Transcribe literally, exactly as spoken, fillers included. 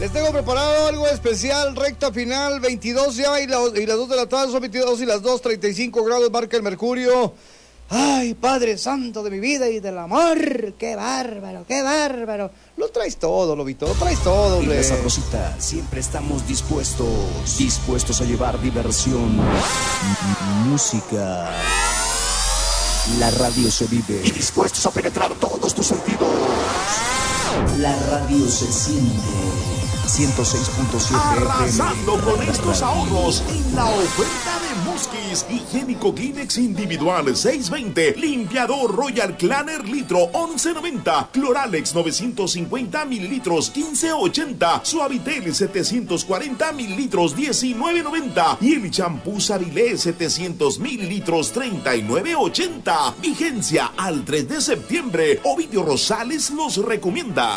Les tengo preparado algo especial, recta final, veintidós ya y, la, y las dos de la tarde son veintidós y las dos, treinta y cinco grados marca el mercurio. Ay, Padre Santo de mi vida y del amor, qué bárbaro, qué bárbaro. Lo traes todo, Lobito, lo traes todo, hombre. En esa Rosita siempre estamos dispuestos, dispuestos a llevar diversión, música. La radio se vive y dispuestos a penetrar todos tus sentidos. La radio se siente. ciento seis punto siete Arrasando con estos ahorros en la oferta de Muskis. Higiénico Kleenex individual seiscientos veinte, limpiador Royal Cleaner litro once noventa, Cloralex novecientos cincuenta mililitros quince ochenta, Suavitel setecientos cuarenta mililitros diecinueve noventa y el champú Sarilé setecientos mililitros treinta y nueve ochenta. Vigencia al tres de septiembre. Ovidio Rosales los recomienda.